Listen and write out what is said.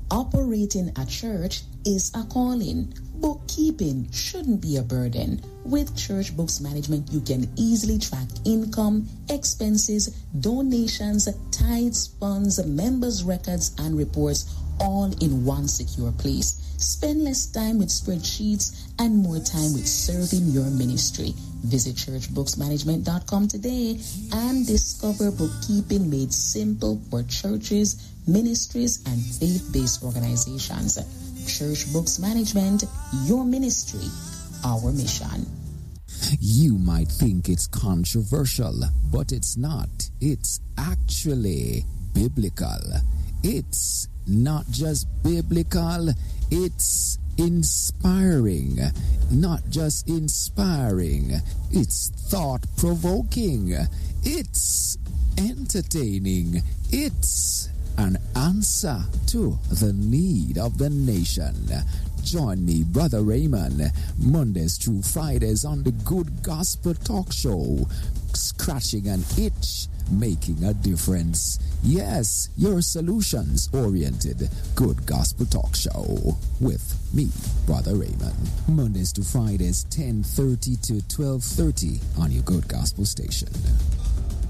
Operating a church is a calling. Bookkeeping shouldn't be a burden. With Church Books Management, you can easily track income, expenses, donations, tithes, funds, members' records, and reports all in one secure place. Spend less time with spreadsheets and more time with serving your ministry. Visit churchbooksmanagement.com today and discover bookkeeping made simple for churches, ministries, and faith-based organizations. Church Books Management, your ministry, our mission. You might think it's controversial, but it's not. It's actually biblical. It's not just biblical, it's inspiring. Not just inspiring, it's thought-provoking. It's entertaining. It's an answer to the need of the nation. Join me, Brother Raymond, Mondays through Fridays on the Good Gospel Talk Show. Scratching an itch, making a difference. Yes, your solutions-oriented Good Gospel Talk Show with me, Brother Raymond. Mondays to Fridays, 10:30 to 12:30 on your Good Gospel station.